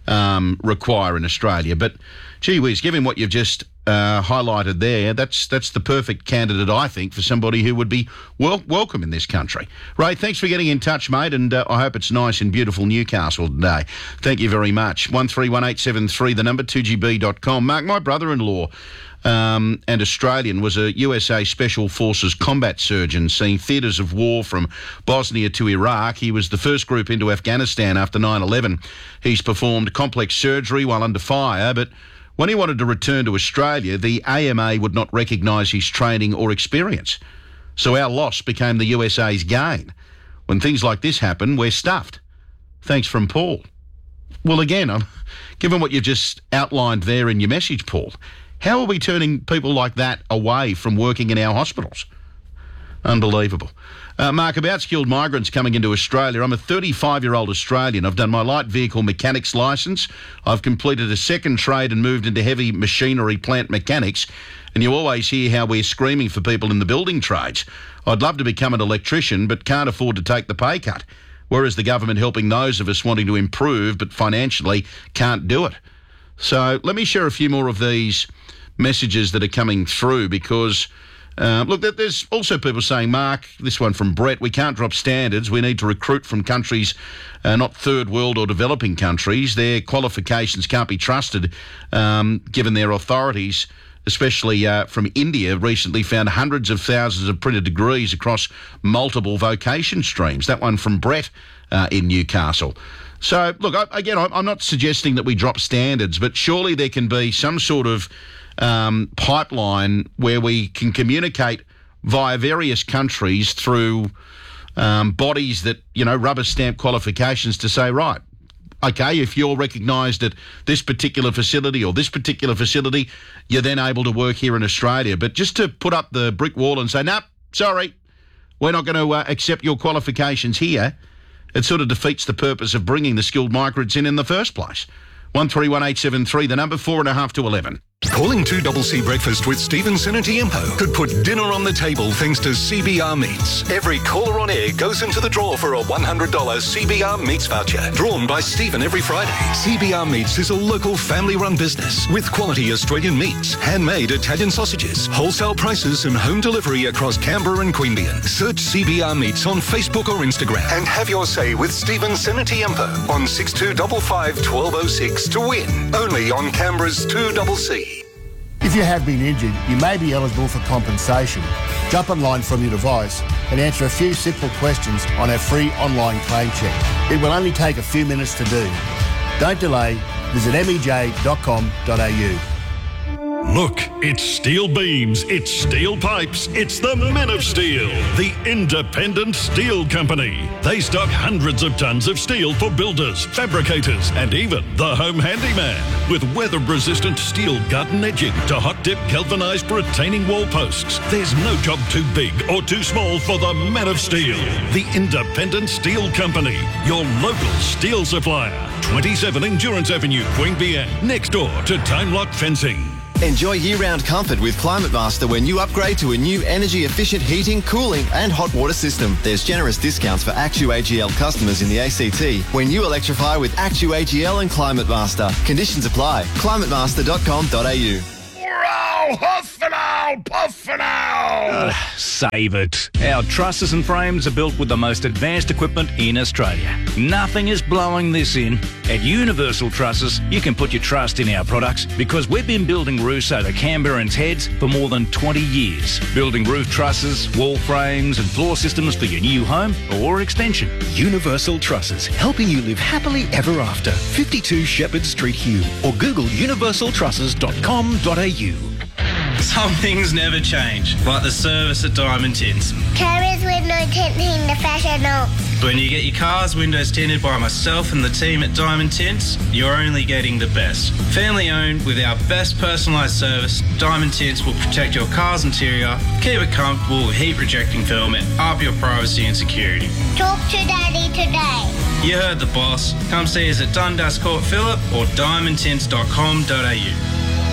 um, require in Australia. But, gee whiz, given what you've just uh, highlighted there, that's that's the perfect candidate, I think, for somebody who would be wel- welcome in this country. Ray, thanks for getting in touch, mate, and uh, I hope it's nice in beautiful Newcastle today. Thank you very much. one three one eight seven three, the number, two G B dot com. Mark, my brother-in-law... Um, and Australian, was a U S A Special Forces combat surgeon seeing theatres of war from Bosnia to Iraq. He was the first group into Afghanistan after nine eleven. He's performed complex surgery while under fire, but when he wanted to return to Australia, the A M A would not recognise his training or experience. So our loss became the U S A's gain. When things like this happen, we're stuffed. Thanks from Paul. Well, again, I'm, given what you've just outlined there in your message, Paul, how are we turning people like that away from working in our hospitals? Unbelievable. Uh, Mark, about skilled migrants coming into Australia, I'm a thirty-five-year-old Australian. I've done my light vehicle mechanics licence. I've completed a second trade and moved into heavy machinery plant mechanics. And you always hear how we're screaming for people in the building trades. I'd love to become an electrician, but can't afford to take the pay cut. Whereas the government helping those of us wanting to improve, but financially can't do it. So let me share a few more of these messages that are coming through because, uh, look, there's also people saying, Mark, this one from Brett, we can't drop standards. We need to recruit from countries, uh, not third world or developing countries. Their qualifications can't be trusted um, given their authorities, especially uh, from India, recently found hundreds of thousands of printed degrees across multiple vocation streams. That one from Brett uh, in Newcastle. So, look, I, again, I'm not suggesting that we drop standards, but surely there can be some sort of um, pipeline where we can communicate via various countries through um, bodies that, you know, rubber stamp qualifications to say, right, okay, if you're recognised at this particular facility or this particular facility, you're then able to work here in Australia. But just to put up the brick wall and say, nope, sorry, we're not going to uh, accept your qualifications here, it sort of defeats the purpose of bringing the skilled migrants in in the first place. one three one eight seven three, the number, four and a half to eleven. Calling two C C Breakfast with Stephen Senatiempo could put dinner on the table thanks to C B R Meats. Every caller on air goes into the draw for a one hundred dollars C B R Meats voucher, drawn by Stephen every Friday. C B R Meats is a local family-run business with quality Australian meats, handmade Italian sausages, wholesale prices and home delivery across Canberra and Queanbeyan. Search C B R Meats on Facebook or Instagram and have your say with Stephen Senatiempo on six two five five, one two zero six to win. Only on Canberra's two C C. If you have been injured, you may be eligible for compensation. Jump online from your device and answer a few simple questions on our free online claim check. It will only take a few minutes to do. Don't delay. Visit m e j dot com dot a u. Look, it's steel beams, it's steel pipes, it's the Men of Steel, the independent steel company. They stock hundreds of tons of steel for builders, fabricators, and even the home handyman. With weather-resistant steel garden edging to hot-dip galvanised retaining wall posts, there's no job too big or too small for the Men of Steel, the independent steel company, your local steel supplier. twenty-seven Endurance Avenue, Queanbeyan, next door to Time Lock Fencing. Enjoy year-round comfort with Climate Master when you upgrade to a new energy-efficient heating, cooling and hot water system. There's generous discounts for Actu A G L customers in the A C T when you electrify with Actu A G L and Climate Master. Conditions apply. climate master dot com dot a u. Wow, huff and owl, puff and owl! Uh, save it. Our trusses and frames are built with the most advanced equipment in Australia. Nothing is blowing this in. At Universal Trusses, you can put your trust in our products because we've been building roofs over Canberrans' heads for more than twenty years. Building roof trusses, wall frames and floor systems for your new home or extension. Universal Trusses, helping you live happily ever after. fifty-two Shepherd Street, Hume, or Google universal trusses dot com dot a u. Some things never change, like the service at Diamond Tints. Carriers with no tinting the fashion notes. When you get your car's windows tinted by myself and the team at Diamond Tints, you're only getting the best. Family owned with our best personalised service, Diamond Tints will protect your car's interior, keep it comfortable with heat rejecting film and up your privacy and security. Talk to Daddy today. You heard the boss. Come see us at Dundas Court Phillip or diamond tints dot com dot a u.